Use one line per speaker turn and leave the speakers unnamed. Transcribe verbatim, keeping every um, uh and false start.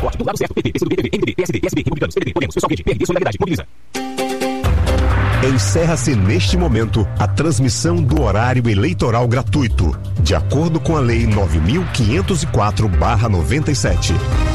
Corte do lado certo, P T, P C do B, P V, M D B, P S D, P S B, Republicanos, P D T, Podemos, Pessoal Verde, P R D, Solidariedade, Mobiliza.
Encerra-se neste momento a transmissão do horário eleitoral gratuito, de acordo com a Lei nove mil quinhentos e quatro barra noventa e sete.